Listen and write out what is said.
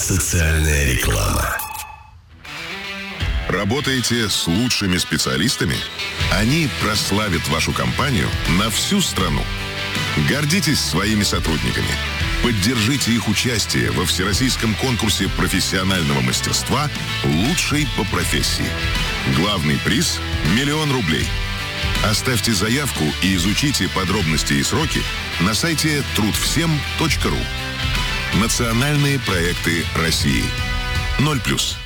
Социальная реклама. Работаете с лучшими специалистами? Они прославят вашу компанию на всю страну. Гордитесь своими сотрудниками. Поддержите их участие во всероссийском конкурсе профессионального мастерства «Лучший по профессии». Главный приз – 1 000 000 рублей. Оставьте заявку и изучите подробности и сроки на сайте трудвсем.ру. Национальные проекты России. 0+.